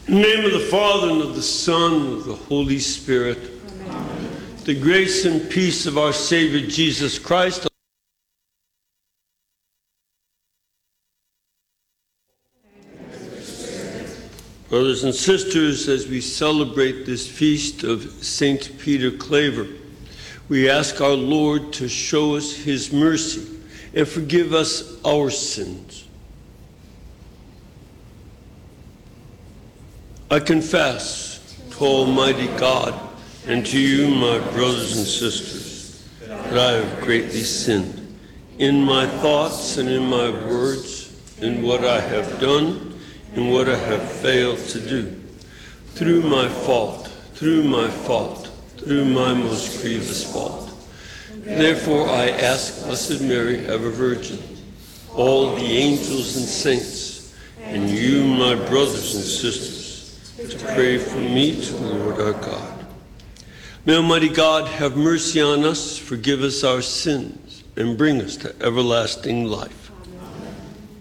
In the name of the Father, and of the Son, and of the Holy Spirit. Amen. The grace and peace of our Savior Jesus Christ. Brothers and sisters, as we celebrate this feast of St. Peter Claver, we ask our Lord to show us his mercy and forgive us our sins. I confess to Almighty God and to you, my brothers and sisters, that I have greatly sinned in my thoughts and in my words, in what I have done and what I have failed to do, through my fault, through my most grievous fault. Therefore I ask Blessed Mary, ever Virgin, all the angels and saints, and you, my brothers and sisters, to pray for me to the Lord our God. May Almighty God have mercy on us, forgive us our sins, and bring us to everlasting life.